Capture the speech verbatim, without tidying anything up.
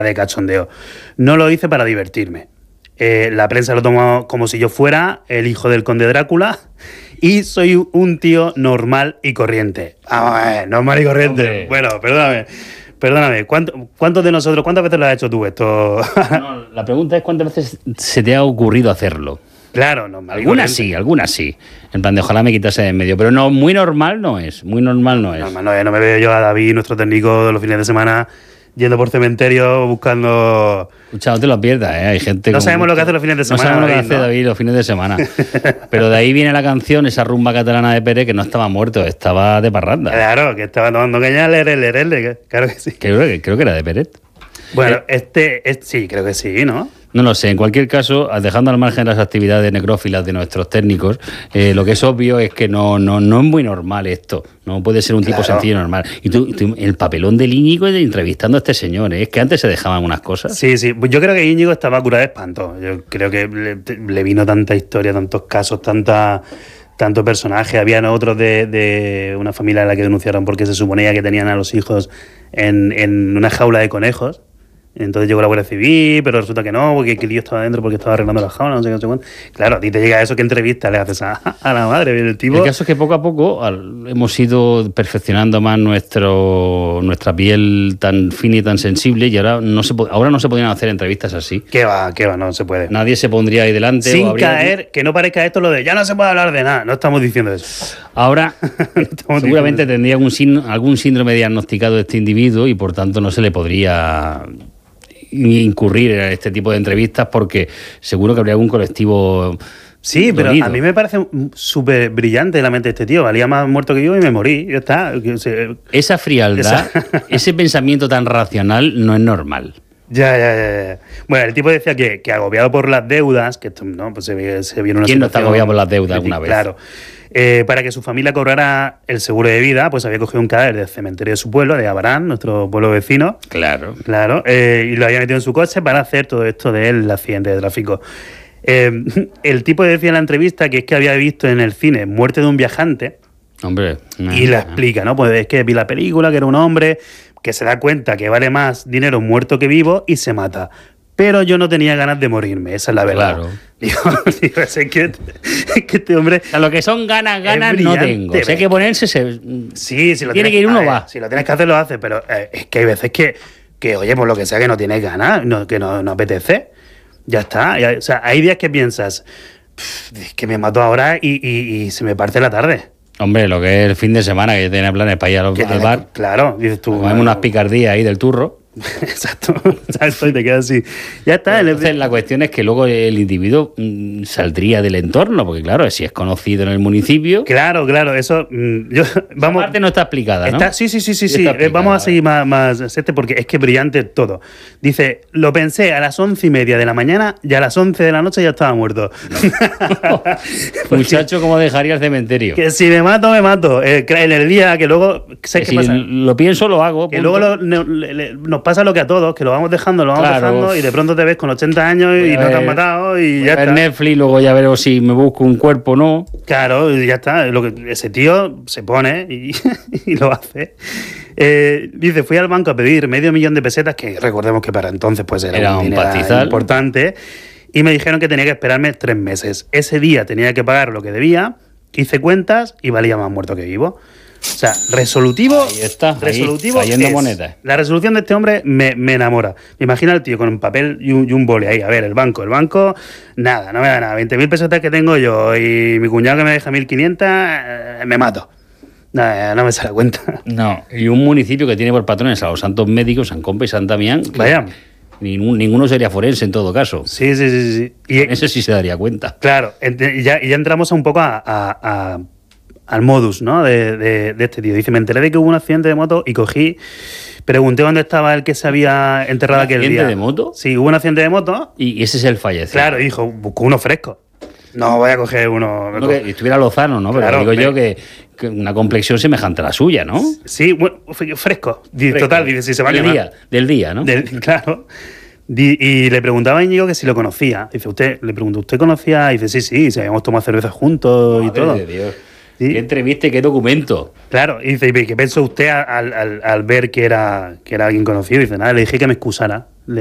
de cachondeo. No lo hice para divertirme. Eh, la prensa lo tomó como si yo fuera el hijo del conde Drácula y soy un tío normal y corriente. Vamos a ver, normal y corriente. Hombre. Bueno, perdóname. Perdóname, ¿cuánto, ¿cuántos de nosotros, cuántas veces lo has hecho tú esto? No, la pregunta es cuántas veces se te ha ocurrido hacerlo. Claro, normal. Algunas sí, algunas sí. En plan de ojalá me quitase de en medio. Pero no, muy normal no es. Muy normal no es. Normal no es. No me veo yo a David, nuestro técnico, los fines de semana, yendo por cementerio buscando... Escucha, no te lo pierdas, ¿eh? Hay gente... No como... sabemos lo que hace los fines de semana. No sabemos David, lo que hace ¿no? David los fines de semana. Pero de ahí viene la canción, esa rumba catalana de Pérez, que no estaba muerto, estaba de parranda. Claro, que estaba tomando caña, lerele, lerele, claro que sí. Creo que, creo que era de Pérez. Bueno, eh, este, este... Sí, creo que sí, ¿no? No lo sé, en cualquier caso, dejando al margen las actividades necrófilas de nuestros técnicos, eh, lo que es obvio es que no, no, no es muy normal esto, no puede ser un tipo claro. sencillo y normal. Y tú, tú, el papelón del Íñigo entrevistando a este señor, ¿eh? Es que antes se dejaban unas cosas. Sí, sí, yo creo que Íñigo estaba curado de espanto, yo creo que le, le vino tanta historia, tantos casos, tanta... tanto personaje, habían otros de, de una familia a la que denunciaron porque se suponía que tenían a los hijos en, en una jaula de conejos. Entonces llegó la Guardia Civil, pero resulta que no, porque el lío estaba dentro porque estaba arreglando la jaula, no sé qué, no sé cuánto. Claro, a ti te llega eso, ¿qué entrevista le haces a, a la madre? El tipo... El caso es que poco a poco al, hemos ido perfeccionando más nuestro nuestra piel tan fina y tan sensible y ahora no se ahora no se podían hacer entrevistas así. ¿Qué va? ¿Qué va? No se puede. Nadie se pondría ahí delante. Sin o habría... caer, que no parezca esto lo de ya no se puede hablar de nada. No estamos diciendo eso. Ahora, no seguramente tendría algún, sin, algún síndrome diagnosticado de este individuo y por tanto no se le podría... incurrir en este tipo de entrevistas porque seguro que habría algún colectivo. Sí, pero dolido. A mí me parece súper brillante la mente de este tío. Valía más muerto que yo y me morí. Ya está. Esa frialdad, Esa... ese pensamiento tan racional no es normal. Ya, ya, ya, ya. Bueno, el tipo decía que, que agobiado por las deudas, que esto, no, pues se, se vio una ¿Quién no está agobiado por las deudas alguna vez? Claro. Eh, para que su familia cobrara el seguro de vida, pues había cogido un cadáver del cementerio de su pueblo, de Abarán, nuestro pueblo vecino. Claro. Claro. Eh, y lo había metido en su coche para hacer todo esto del accidente de tráfico. Eh, el tipo decía en la entrevista que es que había visto en el cine Muerte de un viajante. Hombre. No, y la explica, ¿no? Pues es que vi la película, que era un hombre que se da cuenta que vale más dinero muerto que vivo y se mata. Pero yo no tenía ganas de morirme, esa es la verdad. Claro. Digo, digo es, que, es que este hombre... A lo que son ganas, ganas no tengo. Si hay que ponerse... Se... Sí, si lo tiene tienes, que ir uno, ver, va. Si lo tienes que hacer, lo haces, pero eh, es que hay veces que, que, oye, por lo que sea, que no tienes ganas, no, que no, no apetece. Ya está. Ya, o sea, hay días que piensas, es que me mato ahora y, y, y se me parte la tarde. Hombre, lo que es el fin de semana, que tiene planes para ir al, al bar. Claro, dices tú. Comemos unas picardías ahí del turro. Exacto, ¿sabes? Y te quedas así. Ya está. Entonces, la cuestión es que luego el individuo mmm, saldría del entorno, porque claro, si es conocido en el municipio. Claro, claro, eso. Mmm, yo, vamos, esa parte no está explicada, ¿no? Está, sí, sí, sí, sí. sí. Vamos a seguir más, más este porque es que es brillante todo. Dice, lo pensé a las once y media de la mañana y a las once de la noche ya estaba muerto. No. Muchacho, ¿cómo dejaría el cementerio? Que si me mato, me mato. Eh, en el día que luego. ¿Sabes qué si pasa? Lo pienso, lo hago. Que punto. Luego lo, no, le, le, nos pasa lo que a todos, que lo vamos dejando, lo vamos claro. dejando y de pronto te ves con ochenta años y no te han matado y ya está. Netflix, luego ya veremos si me busco un cuerpo o no. Claro, y ya está. Lo que, ese tío se pone y, y lo hace. Eh, dice, fui al banco a pedir medio millón de pesetas, que recordemos que para entonces pues era, era un, un pastizal importante, y me dijeron que tenía que esperarme tres meses. Ese día tenía que pagar lo que debía, hice cuentas y valía más muerto que vivo. O sea, resolutivo. Ahí está, resolutivo ahí, cayendo es, monedas. La resolución de este hombre me, me enamora. Me imagino al tío con un papel y un, y un boli ahí. A ver, el banco, el banco, nada, no me da nada. veinte mil pesetas que tengo yo y mi cuñado que me deja mil quinientos, eh, me mato. No, no me sale cuenta. No, y un municipio que tiene por patrones a los santos médicos, San Compa y San Damián. Vaya. Ningún, ninguno sería forense en todo caso. Sí, sí, sí. sí. Y ese sí se daría cuenta. Claro, y ya, y ya entramos un poco a, a, a, al modus, ¿no? De, de, de este tío. Dice, me enteré de que hubo un accidente de moto y cogí, pregunté dónde estaba el que se había enterrado aquel día. ¿Un accidente de moto? Sí, hubo un accidente de moto. Y ese es el fallecido. Claro, y dijo, buscó uno fresco. No voy a coger uno... No, que estuviera Lozano, ¿no? Pero claro, digo me... yo que, que una complexión semejante a la suya, ¿no? Sí, bueno, fresco. fresco. Total, dice, si se va a del quemar. Día, del día, ¿no? Del, claro. Y le preguntaba a Íñigo que si lo conocía. Dice, usted, le preguntó, ¿usted conocía? Y dice, sí, sí, si habíamos tomado cerveza juntos. Madre y todo. De Dios. ¿Sí? ¿Qué entrevista y qué documento? Claro, y dice, ¿qué pensó usted al, al, al ver que era, que era alguien conocido? Y dice, nada, le dije que me excusara.